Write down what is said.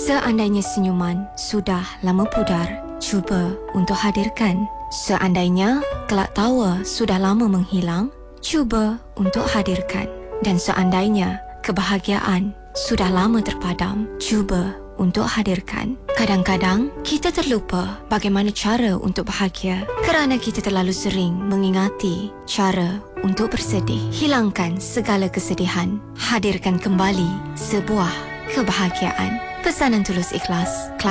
Seandainya senyuman sudah lama pudar, cuba untuk hadirkan. Seandainya kelak tawa sudah lama menghilang, cuba untuk hadirkan. Dan seandainya kebahagiaan sudah lama terpadam, cuba untuk hadirkan. Kadang-kadang kita terlupa bagaimana cara untuk bahagia kerana kita terlalu sering mengingati cara untuk bersedih. Hilangkan segala kesedihan, hadirkan kembali sebuah kebahagiaan. Pesanan tulus ikhlas.